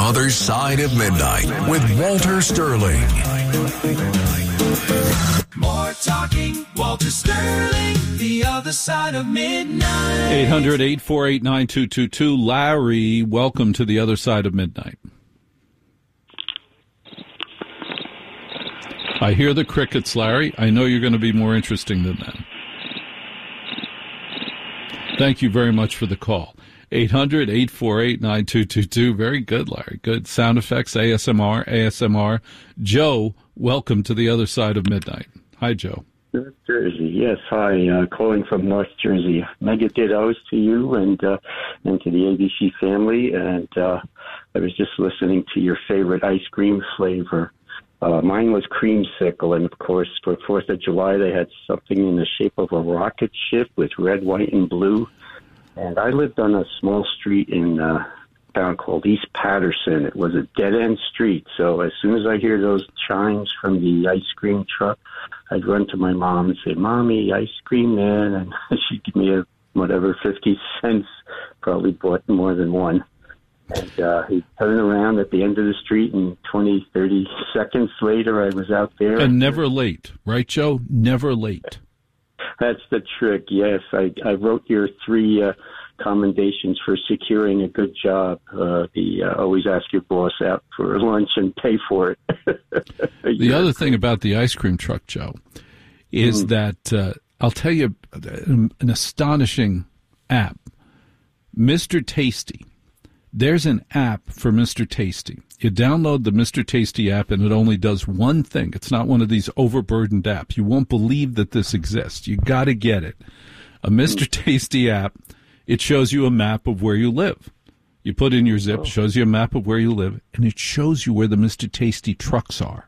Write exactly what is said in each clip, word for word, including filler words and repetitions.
Other Side of Midnight with Walter Sterling. More talking, Walter Sterling, The Other Side of Midnight. eight hundred, eight four eight, nine two two two. Larry, welcome to The Other Side of Midnight. I hear the crickets, Larry. I know you're going to be more interesting than that. Thank you very much for the call. eight hundred, eight four eight, nine two two two. Very good, Larry. Good. Sound effects, A S M R, A S M R. Joe, welcome to The Other Side of Midnight. Hi, Joe. North Jersey. Yes, hi. Uh, calling from North Jersey. Mega dittos to you and uh, and to the A B C family. And uh, I was just listening to your favorite ice cream flavor. Uh, mine was creamsicle, and of course, for Fourth of July, they had something in the shape of a rocket ship with red, white, and blue. And I lived on a small street in uh, a town called East Patterson. It was a dead-end street, so as soon as I hear those chimes from the ice cream truck, I'd run to my mom and say, "Mommy, ice cream, man," and she'd give me a whatever fifty cents. Probably bought more than one. And uh, he'd turn around at the end of the street, and twenty, thirty seconds later, I was out there. And never late, right, Joe? Never late. That's the trick, yes. I, I wrote your three uh, commendations for securing a good job. Uh, the uh, always ask your boss out for lunch and pay for it. The other thing about the ice cream truck, Joe, is mm. that uh, I'll tell you an, an astonishing app, Mister Tasty. There's an app for Mister Tasty. You download the Mister Tasty app, and it only does one thing. It's not one of these overburdened apps. You won't believe that this exists. You got to get it. A Mister Tasty app, it shows you a map of where you live. You put in your zip, shows you a map of where you live, and it shows you where the Mister Tasty trucks are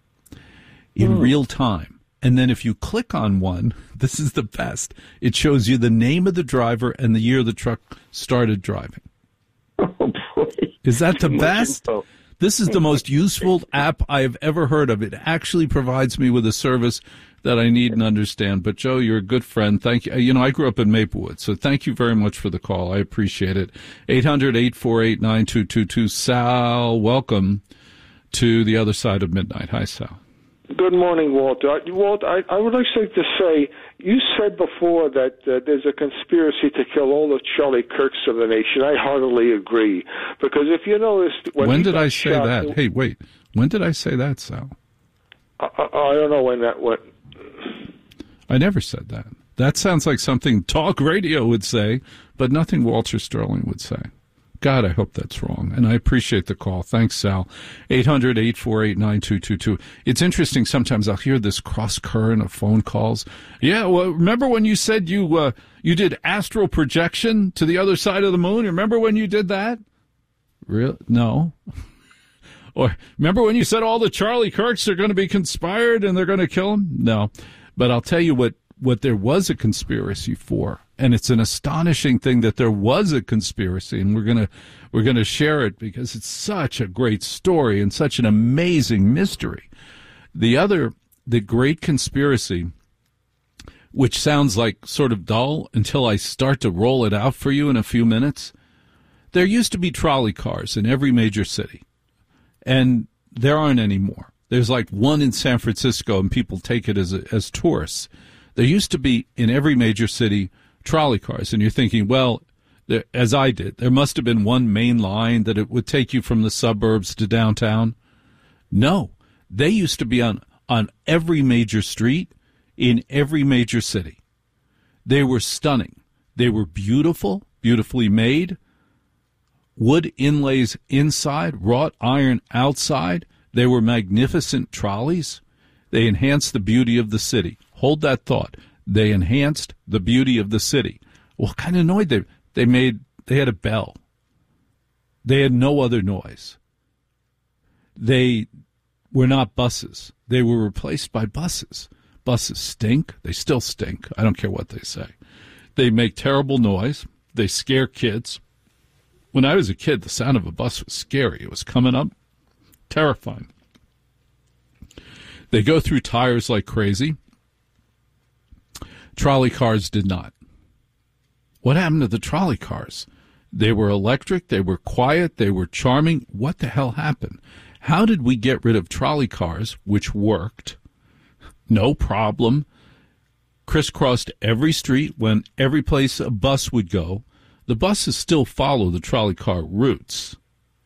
in mm. real time. And then if you click on one, this is the best. It shows you the name of the driver and the year the truck started driving. Oh, boy. Is that the best? This is the most useful app I have ever heard of. It actually provides me with a service that I need and understand. But, Joe, you're a good friend. Thank you. You know, I grew up in Maplewood, so thank you very much for the call. I appreciate it. eight hundred, eight four eight, nine two two two. Sal, welcome to The Other Side of Midnight. Hi, Sal. Good morning, Walter. Walt, I, I would actually like to say, you said before that uh, there's a conspiracy to kill all the Charlie Kirks of the nation. I heartily agree. Because if you noticed... When, when did I say shot, that? Hey, wait. When did I say that, Sal? I, I, I don't know when that went. I never said that. That sounds like something talk radio would say, but nothing Walter Sterling would say. God, I hope that's wrong. And I appreciate the call. Thanks, Sal. eight hundred, eight four eight, nine two two two. It's interesting. Sometimes I'll hear this cross current of phone calls. Yeah, well, remember when you said you uh, you did astral projection to the other side of the moon? Remember when you did that? Real? No. Or remember when you said all the Charlie Kirks are going to be conspired and they're going to kill him? No. But I'll tell you what, what there was a conspiracy for. And it's an astonishing thing that there was a conspiracy, and we're gonna we're gonna share it because it's such a great story and such an amazing mystery. The other, the great conspiracy, which sounds like sort of dull until I start to roll it out for you in a few minutes. There used to be trolley cars in every major city, and there aren't anymore. There's like one in San Francisco, and people take it as a, as tourists. There used to be in every major city trolley cars, and you're thinking, well, there, as I did, there must have been one main line that it would take you from the suburbs to downtown. No, they used to be on, on every major street in every major city. They were stunning. They were beautiful, beautifully made, wood inlays inside, wrought iron outside. They were magnificent trolleys. They enhanced the beauty of the city. Hold that thought. They enhanced the beauty of the city. What kind of noise they they made? They had a bell. They had no other noise. They were not buses. They were replaced by buses. Buses stink. They still stink. I don't care what they say. They make terrible noise. They scare kids. When I was a kid, the sound of a bus was scary. It was coming up, terrifying. They go through tires like crazy. Trolley cars did not. What happened to the trolley cars? They were electric. They were quiet. They were charming. What the hell happened? How did we get rid of trolley cars, which worked? No problem. Crisscrossed every street when every place a bus would go. The buses still follow the trolley car routes.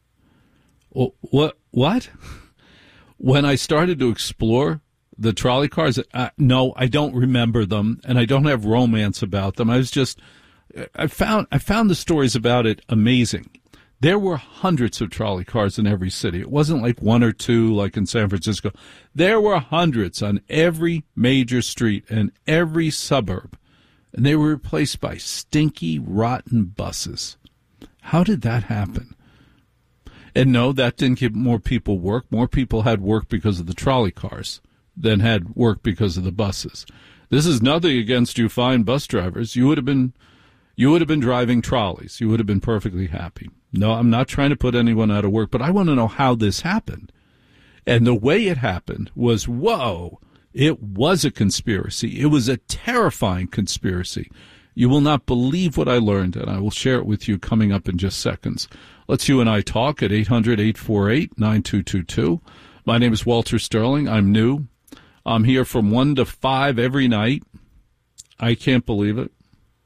What? What? When I started to explore the trolley cars, uh, no, I don't remember them, and I don't have romance about them. I was just, I found, I found the stories about it amazing. There were hundreds of trolley cars in every city. It wasn't like one or two like in San Francisco. There were hundreds on every major street and every suburb, and they were replaced by stinky, rotten buses. How did that happen? And no, that didn't give more people work. More people had work because of the trolley cars than had work because of the buses. This is nothing against you fine bus drivers. You would have been, you would have been driving trolleys. You would have been perfectly happy. No, I'm not trying to put anyone out of work, but I want to know how this happened. And the way it happened was, whoa, it was a conspiracy. It was a terrifying conspiracy. You will not believe what I learned, and I will share it with you coming up in just seconds. Let's you and I talk at eight hundred, eight four eight, nine two two two. My name is Walter Sterling. I'm new. I'm here from one to five every night. I can't believe it.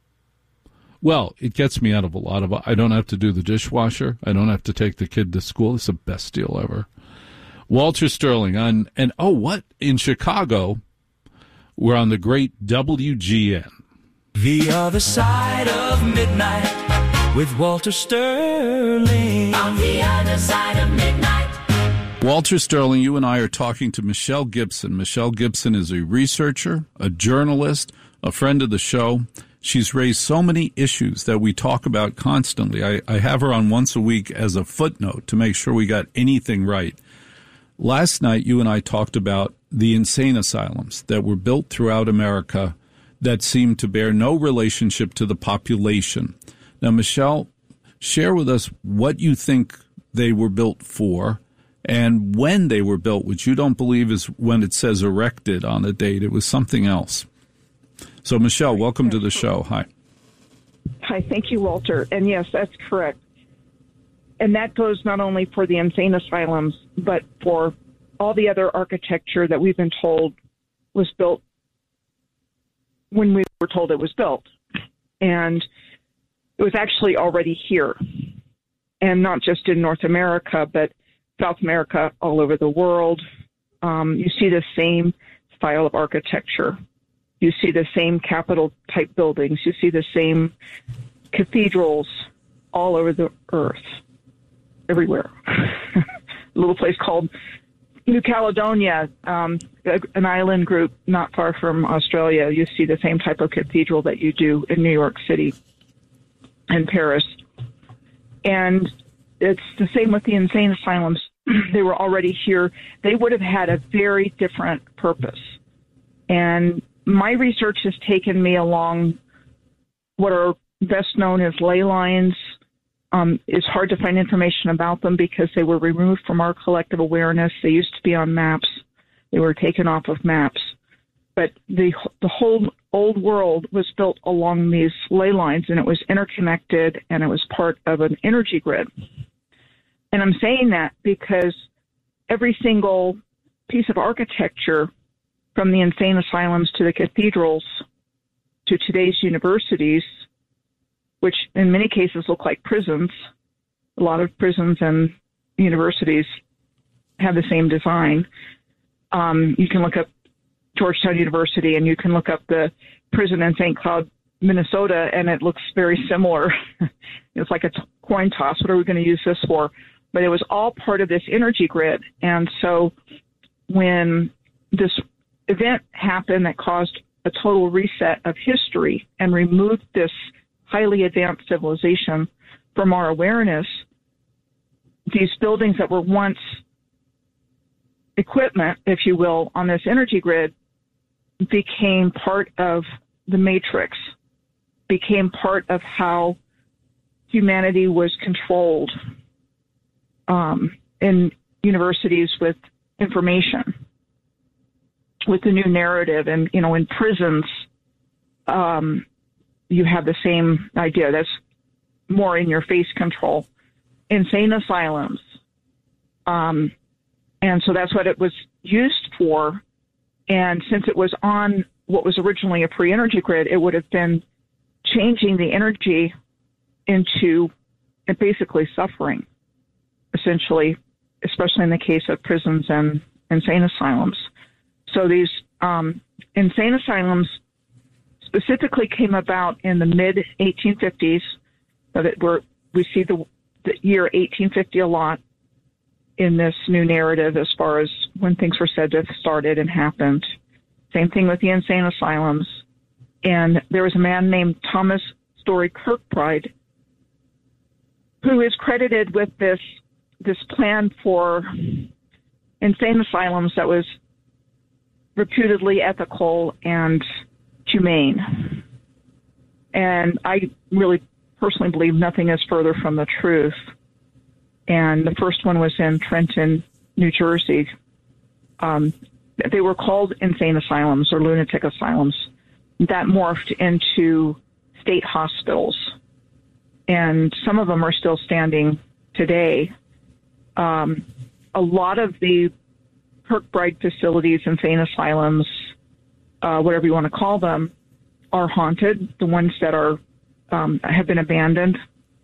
Well, it gets me out of a lot of, I don't have to do the dishwasher. I don't have to take the kid to school. It's the best deal ever. Walter Sterling on, and oh, what? In Chicago, we're on the great W G N. The Other Side of Midnight with Walter Sterling. On the Other Side of Midnight. Walter Sterling, you and I are talking to Michelle Gibson. Michelle Gibson is a researcher, a journalist, a friend of the show. She's raised so many issues that we talk about constantly. I, I have her on once a week as a footnote to make sure we got anything right. Last night, you and I talked about the insane asylums that were built throughout America that seem to bear no relationship to the population. Now, Michelle, share with us what you think they were built for and when they were built, which you don't believe is when it says erected on a date. It was something else. So, Michelle, welcome to the show. Hi. Hi, thank you, Walter. And yes, that's correct. And that goes not only for the insane asylums, but for all the other architecture that we've been told was built when we were told it was built. And it was actually already here. And not just in North America, but South America, all over the world. Um, you see the same style of architecture. You see the same Capitol-type buildings. You see the same cathedrals all over the earth, everywhere. A little place called New Caledonia, um, an island group not far from Australia. You see the same type of cathedral that you do in New York City and Paris. And it's the same with the insane asylums. They were already here. They would have had a very different purpose. And my research has taken me along what are best known as ley lines. Um, it's hard to find information about them because they were removed from our collective awareness. They used to be on maps. They were taken off of maps. But the the whole old world was built along these ley lines, and it was interconnected, and it was part of an energy grid. And I'm saying that because every single piece of architecture, from the insane asylums to the cathedrals to today's universities, which in many cases look like prisons, a lot of prisons and universities have the same design. Um, you can look up Georgetown University and you can look up the prison in Saint Cloud, Minnesota, and it looks very similar. It's like a t- coin toss. What are we going to use this for? But it was all part of this energy grid. And so when this event happened that caused a total reset of history and removed this highly advanced civilization from our awareness, these buildings that were once equipment, if you will, on this energy grid became part of the matrix, became part of how humanity was controlled um, in universities with information, with the new narrative. And, you know, in prisons, um, you have the same idea. That's more in-your-face control. Insane asylums. Um, and so that's what it was used for. And since it was on what was originally a pre-energy grid, it would have been changing the energy into basically suffering, essentially, especially in the case of prisons and insane asylums. So these um, insane asylums specifically came about in the mid eighteen fifties. So that we're, we see the, the year eighteen fifty a lot in this new narrative as far as when things were said to have started and happened. Same thing with the insane asylums. And there was a man named Thomas Story Kirkbride who is credited with this this plan for insane asylums that was reputedly ethical and humane. And I really personally believe nothing is further from the truth. And the first one was in Trenton, New Jersey. Um, they were called insane asylums or lunatic asylums. That morphed into state hospitals. And some of them are still standing today. Um, a lot of the Kirkbride facilities, insane asylums, uh, whatever you want to call them, are haunted. The ones that are um, have been abandoned.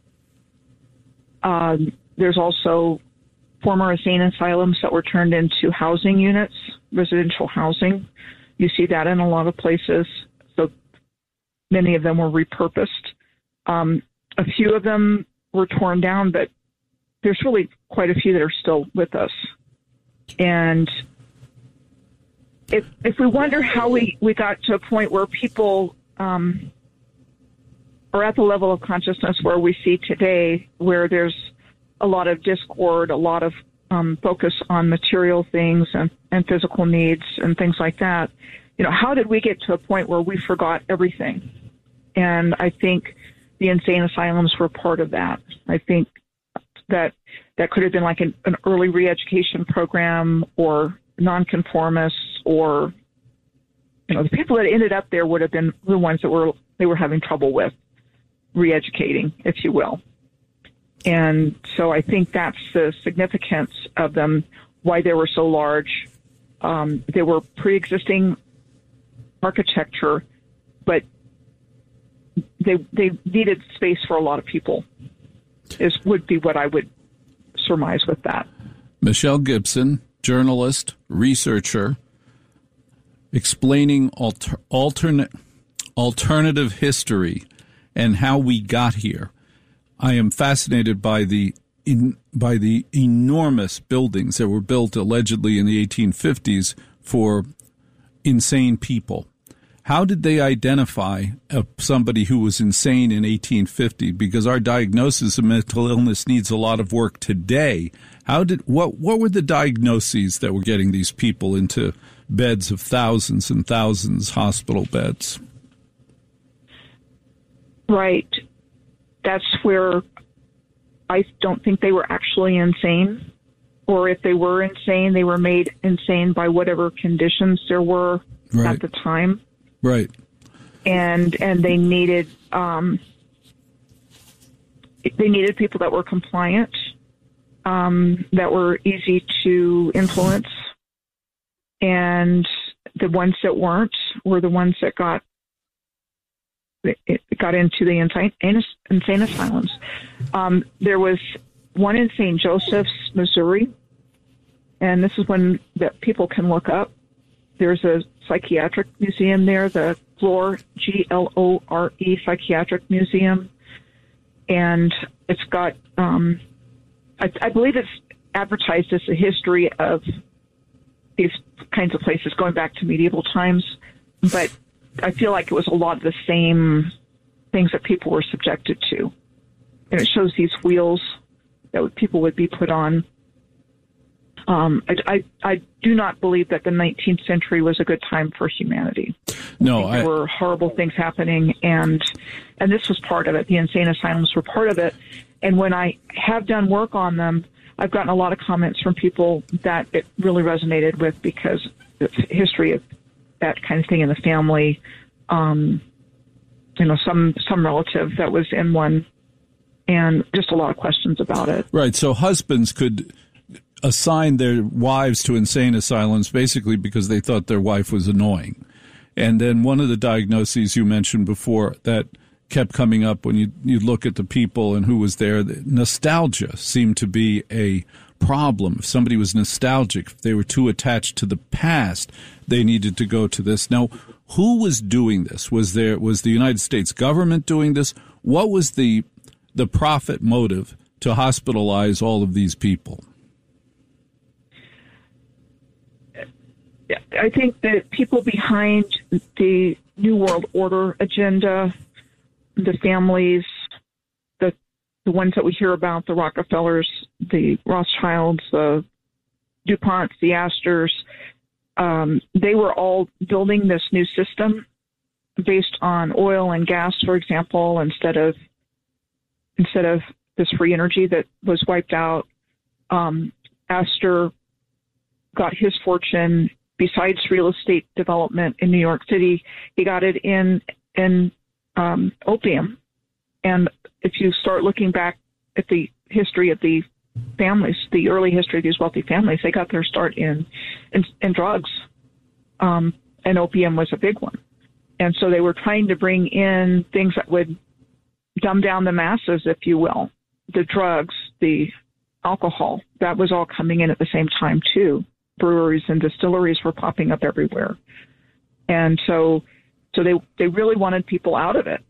Um, there's also former insane asylums that were turned into housing units, residential housing. You see that in a lot of places. So many of them were repurposed. Um, a few of them were torn down, but there's really quite a few that are still with us. And if if we wonder how we, we got to a point where people um, are at the level of consciousness where we see today, where there's a lot of discord, a lot of um, focus on material things and, and physical needs and things like that, you know, how did we get to a point where we forgot everything? And I think the insane asylums were part of that. I think that that could have been like an, an early re-education program or nonconformists, or, you know, the people that ended up there would have been the ones that were they were having trouble with re-educating, if you will. And so I think that's the significance of them, why they were so large. Um, they were pre-existing architecture, but they they needed space for a lot of people, is would be what I would surmise with that. Michelle Gibson, journalist, researcher, explaining alter, alternate, alternative history and how we got here. I am fascinated by the in, by the enormous buildings that were built allegedly in the eighteen fifties for insane people. How did they identify uh, somebody who was insane in eighteen fifty? Because our diagnosis of mental illness needs a lot of work today. How did what what were the diagnoses that were getting these people into beds of thousands and thousands, hospital beds? Right. That's where I don't think they were actually insane, or if they were insane, they were made insane by whatever conditions there were right. at the time. Right. And and they needed um, they needed people that were compliant, um, that were easy to influence, and the ones that weren't were the ones that got it got into the insane, insane asylums. Um, there was one in Saint Joseph's, Missouri, and this is one that people can look up. There's a psychiatric museum there, the Glore, G L O R E Psychiatric Museum, and it's got, um, I, I believe it's advertised as a history of these kinds of places going back to medieval times, but I feel like it was a lot of the same things that people were subjected to. And it shows these wheels that people would be put on. Um, I, I, I do not believe that the nineteenth century was a good time for humanity. No, I there I... were horrible things happening, and and this was part of it. The insane asylums were part of it. And when I have done work on them, I've gotten a lot of comments from people that it really resonated with, because the history of that kind of thing in the family, um, you know, some some relative that was in one and just a lot of questions about it. Right. So husbands could assign their wives to insane asylums basically because they thought their wife was annoying. And then one of the diagnoses you mentioned before that kept coming up when you, you look at the people and who was there, nostalgia seemed to be a problem. If somebody was nostalgic, if they were too attached to the past, they needed to go to this. Now, who was doing this? Was there was the United States government doing this? What was the the profit motive to hospitalize all of these people? I think that people behind the New World Order agenda, the families, the the ones that we hear about, the Rockefellers, the Rothschilds, the DuPonts, the Astors, um, they were all building this new system based on oil and gas, for example, instead of instead of this free energy that was wiped out. Um, Astor got his fortune. Besides real estate development in New York City, he got it in in um, opium. And if you start looking back at the history of the families, the early history of these wealthy families, they got their start in in, in drugs, um, and opium was a big one. And so they were trying to bring in things that would dumb down the masses, if you will, the drugs, the alcohol. That was all coming in at the same time too. Breweries and distilleries were popping up everywhere. And so so they they really wanted people out of it.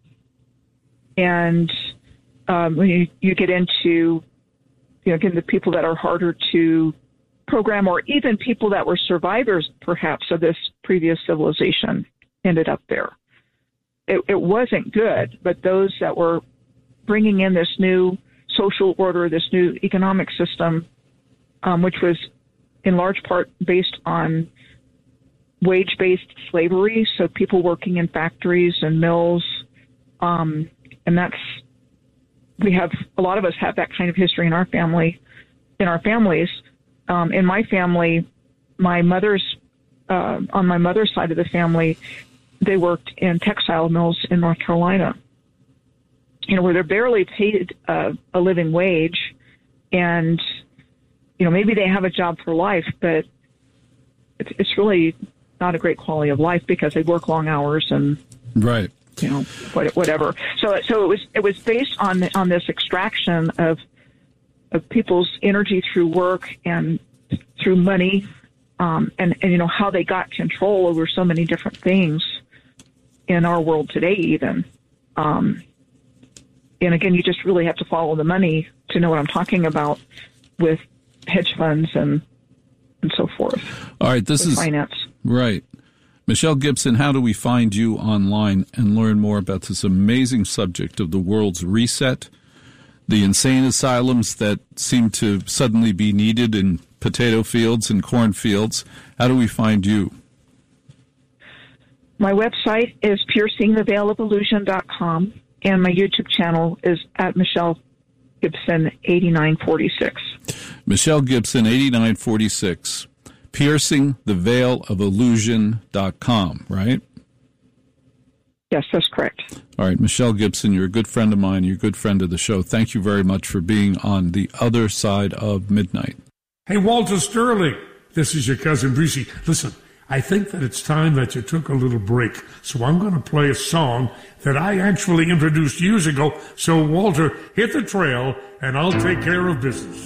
And um, when you, you get into, you know, again, the people that are harder to program, or even people that were survivors, perhaps, of this previous civilization ended up there. It, it wasn't good, but those that were bringing in this new social order, this new economic system, um, which was in large part based on wage-based slavery, so people working in factories and mills, um, and that's, we have, a lot of us have that kind of history in our family, in our families. Um, in my family, my mother's, uh, on my mother's side of the family, they worked in textile mills in North Carolina, you know, where they're barely paid uh, a living wage, and you know, maybe they have a job for life, but it's, it's really not a great quality of life because they work long hours and, right, you know, whatever. So, so it was it was based on on this extraction of of people's energy through work and through money, um, and and you know how they got control over so many different things in our world today, even. Um, and again, you just really have to follow the money to know what I'm talking about with hedge funds and and so forth. All right, this is finance. Right. Michelle Gibson, how do we find you online and learn more about this amazing subject of the world's reset, the insane asylums that seem to suddenly be needed in potato fields and cornfields? How do we find you? My website is piercing the veil of illusion dot com, and my YouTube channel is at Michelle Gibson eighty-nine forty-six. Michelle Gibson eighty-nine forty-six, piercing the veil of illusion dot com, right? Yes, that's correct. All right, Michelle Gibson, you're a good friend of mine. You're a good friend of the show. Thank you very much for being on the other side of midnight. Hey, Walter Sterling, this is your cousin Brucey. Listen, I think that it's time that you took a little break, so I'm going to play a song that I actually introduced years ago. So, Walter, hit the trail, and I'll take care of business.